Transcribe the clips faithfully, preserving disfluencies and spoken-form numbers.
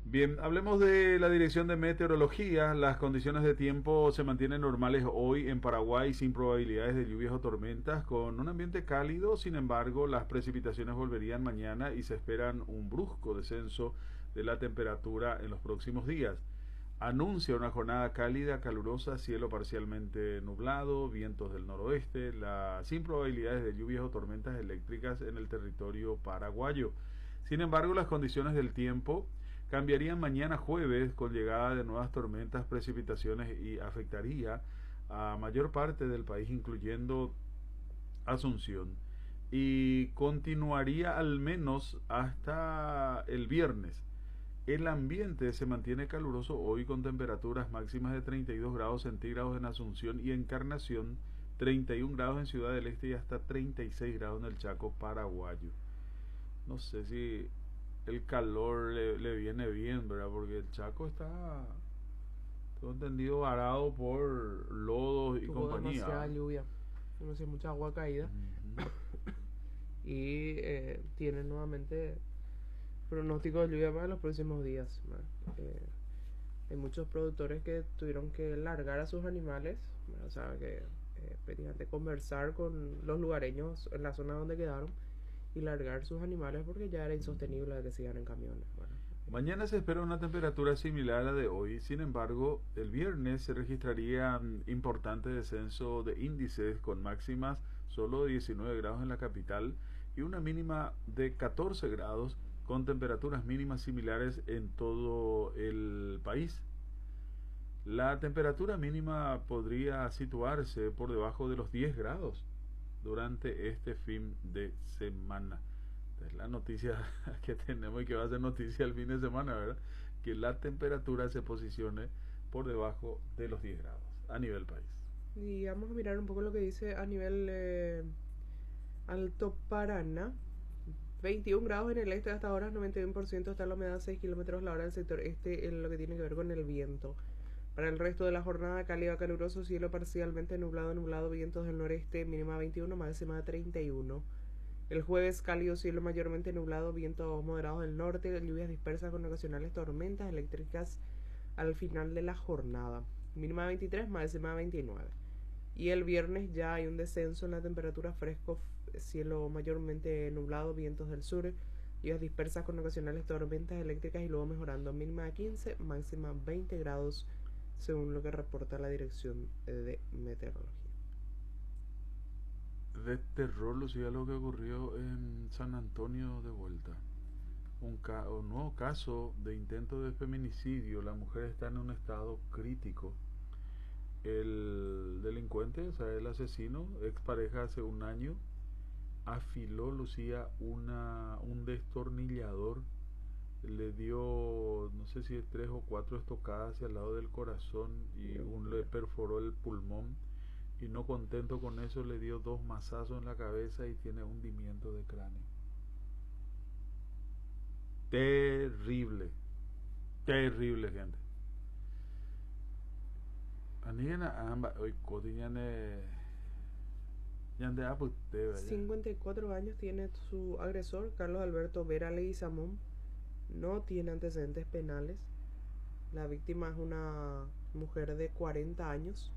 Bien, hablemos de la Dirección de Meteorología. Las condiciones de tiempo se mantienen normales hoy en Paraguay sin probabilidades de lluvias o tormentas, con un ambiente cálido. Sin embargo, las precipitaciones volverían mañana y se esperan un brusco descenso de la temperatura en los próximos días. Anuncia una jornada cálida, calurosa, cielo parcialmente nublado, vientos del noroeste, la, sin probabilidades de lluvias o tormentas eléctricas en el territorio paraguayo. Sin embargo, las condiciones del tiempo cambiarían mañana jueves con llegada de nuevas tormentas, precipitaciones y afectaría a mayor parte del país, incluyendo Asunción, y continuaría al menos hasta el viernes. El ambiente se mantiene caluroso hoy con temperaturas máximas de treinta y dos grados centígrados en Asunción y Encarnación, treinta y un grados en Ciudad del Este y hasta treinta y seis grados en el Chaco paraguayo. No sé si el calor le, le viene bien, ¿verdad? Porque el Chaco está, todo entendido, varado por lodos y Tuvo compañía. demasiada lluvia, no sé, mucha agua caída. Uh-huh. Y eh, tiene nuevamente pronóstico de lluvia para los próximos días. Eh, hay muchos productores que tuvieron que largar a sus animales, ¿verdad? O sea, que eh, prácticamente conversar con los lugareños en la zona donde quedaron y largar sus animales porque ya era insostenible que sigan en camiones. Bueno, Mañana se espera una temperatura similar a la de hoy. Sin embargo, el viernes se registraría un importante descenso de índices con máximas solo de diecinueve grados en la capital y una mínima de catorce grados, con temperaturas mínimas similares en todo el país. La temperatura mínima podría situarse por debajo de los diez grados durante este fin de semana. Es la noticia que tenemos y que va a ser noticia el fin de semana, ¿verdad? Que la temperatura se posicione por debajo de los diez grados a nivel país. Y vamos a mirar un poco lo que dice a nivel eh, Alto Paraná. veintiún grados en el este hasta ahora, noventa y uno por ciento está la humedad, seis kilómetros la hora del sector este en lo que tiene que ver con el viento. Para el resto de la jornada, cálido a caluroso, cielo parcialmente nublado, nublado, vientos del noreste, mínima veintiuno, máxima treinta y uno. El jueves, cálido, cielo mayormente nublado, vientos moderados del norte, lluvias dispersas con ocasionales tormentas eléctricas al final de la jornada. Mínima veintitrés, máxima veintinueve. Y el viernes ya hay un descenso en la temperatura, fresco, cielo mayormente nublado, vientos del sur, lluvias dispersas con ocasionales tormentas eléctricas y luego mejorando, mínima quince, máxima veinte grados, según lo que reporta la Dirección de Meteorología. De terror, Lucía, lo que ocurrió en San Antonio de vuelta. Un, ca un nuevo caso de intento de feminicidio. La mujer está en un estado crítico. El delincuente, o sea, el asesino, expareja hace un año, afiló, Lucía, una, un destornillador, le dio, no sé si tres o cuatro estocadas hacia el lado del corazón y un, le perforó el pulmón, y no contento con eso le dio dos mazazos en la cabeza y tiene hundimiento de cráneo. Terrible, terrible, gente. Anigena amba hoy cotidiane yande apute. cincuenta y cuatro años tiene su agresor, Carlos Alberto Vera Leguizamón. No tiene antecedentes penales. La víctima es una mujer de cuarenta años,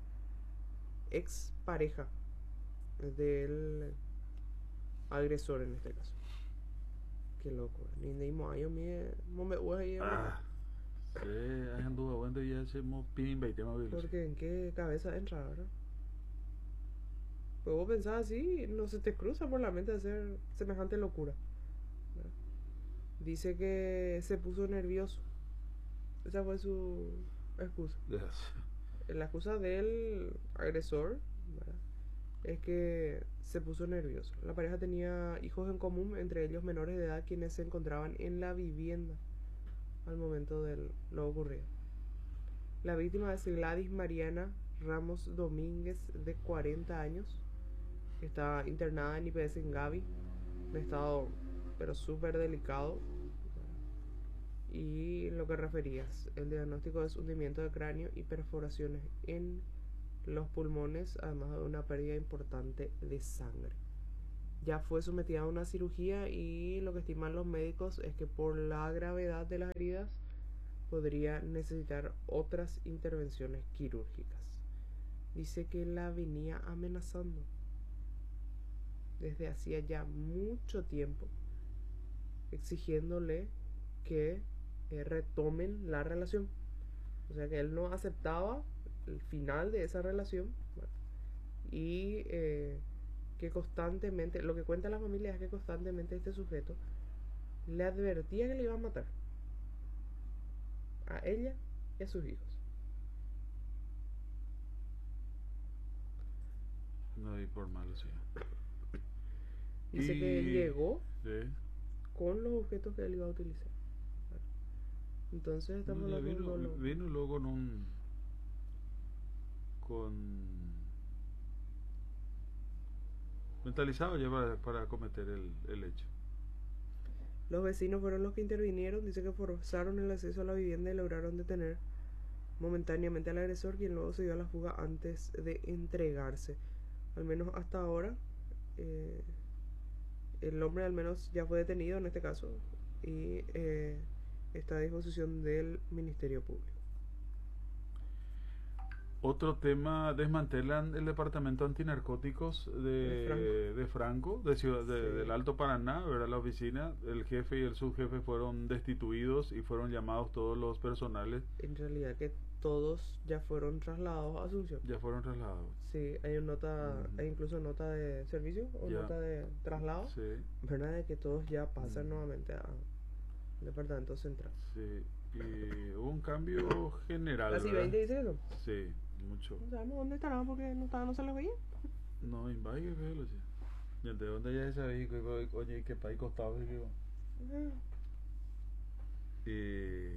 ex pareja del agresor en este caso. Qué loco. Ni de mo ayo mi mo me voy a Sí, hay anduvo bueno ya se mo pin veinte más. Porque en qué cabeza entra, ¿verdad? Pues vos pensás así, no se te cruza por la mente hacer semejante locura, ¿verdad? Dice que se puso nervioso. Esa fue su excusa. Yes. La excusa del agresor, ¿verdad?, es que se puso nervioso. La pareja tenía hijos en común, entre ellos menores de edad, quienes se encontraban en la vivienda al momento de lo ocurrido. La víctima es Gladys Mariana Ramos Domínguez, de cuarenta años. Está internada en I P S en Gavi, en estado pero súper delicado. Y lo que referías, el diagnóstico es hundimiento de cráneo y perforaciones en los pulmones, además de una pérdida importante de sangre. Ya fue sometida a una cirugía y lo que estiman los médicos es que por la gravedad de las heridas podría necesitar otras intervenciones quirúrgicas. Dice que la venía amenazando desde hacía ya mucho tiempo, exigiéndole que eh, retomen la relación. O sea que él no aceptaba el final de esa relación, bueno, y eh, que constantemente, lo que cuenta la familia es que constantemente este sujeto le advertía que le iba a matar a ella y a sus hijos. No, y por malo, sí. Dice y... que él llegó ¿Sí? con los objetos que él iba a utilizar. Entonces estamos No, hablando vino, de un vino luego con un con mentalizado ya para, para cometer el, el hecho. Los vecinos fueron los que intervinieron. Dice que forzaron el acceso a la vivienda y lograron detener momentáneamente al agresor, quien luego se dio a la fuga antes de entregarse. Al menos hasta ahora eh, el hombre al menos ya fue detenido en este caso y eh, está a disposición del Ministerio Público. Otro tema, desmantelan el departamento antinarcóticos de, De Franco. de Franco, de ciudad, de, Sí. del Alto Paraná, ¿verdad? La oficina, el jefe y el subjefe fueron destituidos y fueron llamados todos los personales, En realidad que todos ya fueron trasladados a Asunción. ya fueron trasladados. Sí, hay una nota, Ujú. hay incluso nota de servicio o Ya. nota de traslado, Sí, ¿verdad? De que todos ya pasan Ujú. nuevamente al departamento central. sí. Y hubo un cambio general, Casi ¿verdad? veinte dice eso. Sí, mucho. No sabemos dónde estarán porque no, estaba, no se los veía. No, invade que velo, sí. Y de dónde ya esa vez, oye, ¿qué país costaba? Y que- Ah, Eh,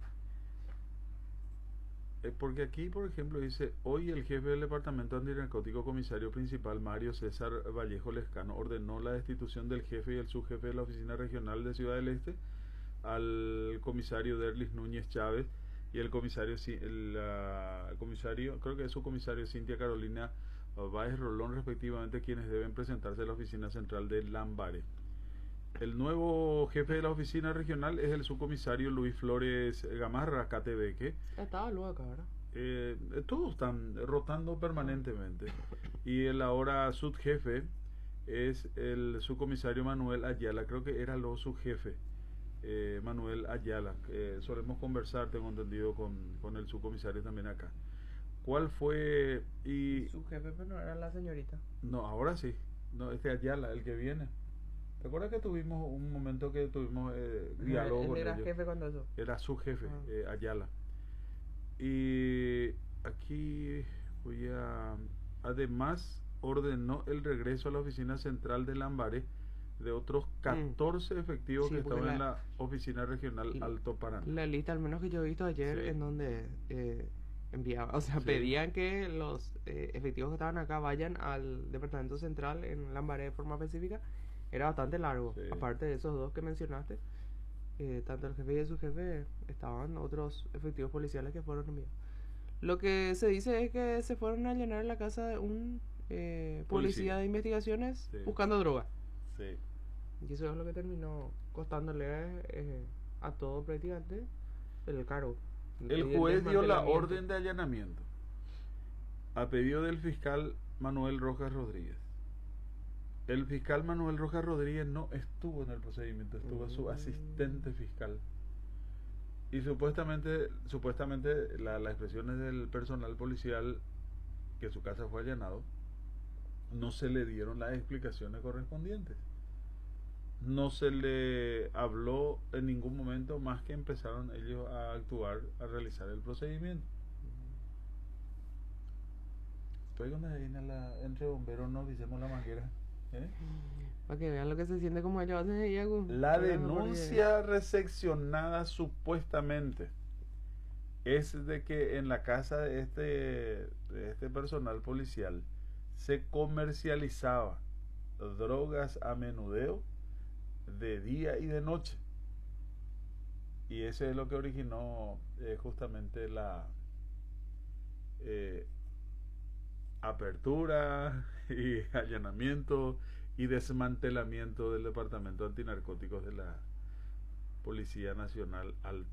eh, porque aquí, por ejemplo, dice, hoy el jefe del Departamento Antinarcótico, comisario principal, Mario César Vallejo Lescano, ordenó la destitución del jefe y el subjefe de la Oficina Regional de Ciudad del Este, al comisario Derlis Núñez Chávez y el comisario, Ci- el, ah, comisario, creo que es su comisario Cintia Carolina Báez Rolón, respectivamente, quienes deben presentarse a la Oficina Central de Lambaré. El nuevo jefe de la oficina regional es el subcomisario Luis Flores Gamarra Catebeque. estaba luego acá, ¿verdad? Eh, todos están rotando permanentemente. Y el ahora subjefe es el subcomisario Manuel Ayala. Creo que era lo subjefe, eh, Manuel Ayala. Eh, solemos conversar, tengo entendido, con, con el subcomisario también acá. ¿Cuál fue? Y Su jefe, pero no era la señorita. no, ahora sí. No, este Ayala, el que viene. ¿Te acuerdas que tuvimos un momento que tuvimos eh, diálogo Él con era ellos? jefe cuando eso. Era su jefe, Ah. eh, Ayala. Y aquí voy a... Además, ordenó el regreso a la oficina central de Lambaré de otros catorce efectivos Sí, que porque estaban en la- la oficina regional y- Alto Paraná. La lista, al menos que yo he visto ayer, Sí. en donde eh, enviaba, o sea, Sí. pedían que los eh, efectivos que estaban acá vayan al departamento central en Lambaré de forma específica, era bastante largo. Sí. Aparte de esos dos que mencionaste, eh, tanto el jefe y el subjefe, estaban otros efectivos policiales que fueron enviados. Lo que se dice es que se fueron a llenar la casa de un eh, policía, Policía. de investigaciones Sí. buscando droga. Sí. Y eso es lo que terminó costándole eh, a todo prácticamente el cargo. El Y juez dio la desmantelamiento. orden de allanamiento a pedido del fiscal Manuel Rojas Rodríguez. El fiscal Manuel Rojas Rodríguez no estuvo en el procedimiento, estuvo su Mm. asistente fiscal. Y supuestamente, supuestamente la, las expresiones del personal policial que su casa fue allanado, no se le dieron las explicaciones correspondientes. No se le habló en ningún momento más que empezaron ellos a actuar, a realizar el procedimiento. Después cuando se viene la, entre bomberos nos hicimos la manguera. ¿eh? Para que vean lo que se siente como ellos hacen ella. La denuncia recepcionada supuestamente es de que en la casa de este, de este personal policial se comercializaba drogas a menudeo de día y de noche. Y eso es lo que originó eh, justamente la eh, apertura y allanamiento y desmantelamiento del Departamento Antinarcóticos de la Policía Nacional al